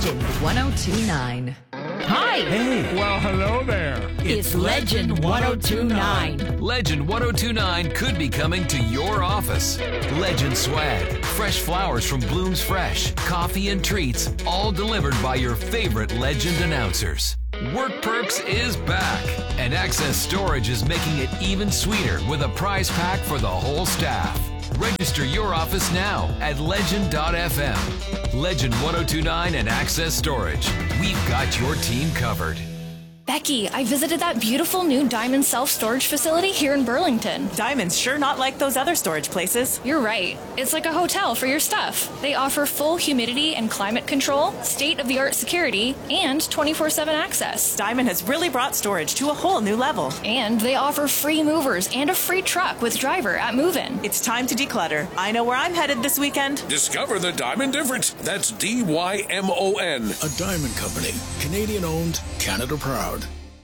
Legend 1029. Hi. Hey. Well, hello there. It's Legend 1029. Legend 1029 could be coming to your office. Legend swag, fresh flowers from Blooms Fresh, coffee and treats, all delivered by your favorite Legend announcers. Work Perks is back, and Access Storage is making it even sweeter with a prize pack for the whole staff. Register your office now at legend.fm. Legend 1029 and Access Storage. We've got your team covered. Becky, I visited that beautiful new Diamond self-storage facility here in Burlington. Diamond's sure not like those other storage places. You're right. It's like a hotel for your stuff. They offer full humidity and climate control, state-of-the-art security, and 24/7 access. Diamond has really brought storage to a whole new level. And they offer free movers and a free truck with driver at move-in. It's time to declutter. I know where I'm headed this weekend. Discover the Diamond difference. That's DYMON. A Diamond Company. Canadian owned, Canada proud.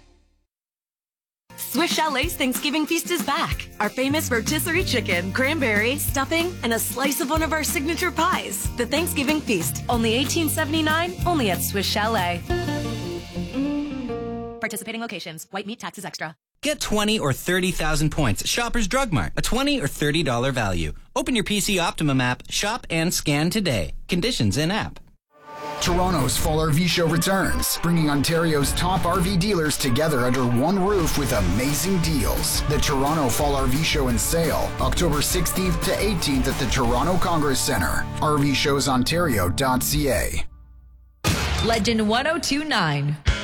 Swiss Chalet's Thanksgiving feast is back. Our famous rotisserie chicken, cranberry, stuffing, and a slice of one of our signature pies. The Thanksgiving feast, only $18.79, only at Swiss Chalet. Participating locations. White meat taxes extra. Get 20 or 30,000 points at Shoppers Drug Mart. A $20 or $30 value. Open your PC Optimum app, shop and scan today. Conditions in app. Toronto's Fall RV Show returns, bringing Ontario's top RV dealers together under one roof with amazing deals. The Toronto Fall RV Show and Sale, October 16th to 18th at the Toronto Congress Centre. RVShowsOntario.ca. Legend 1029.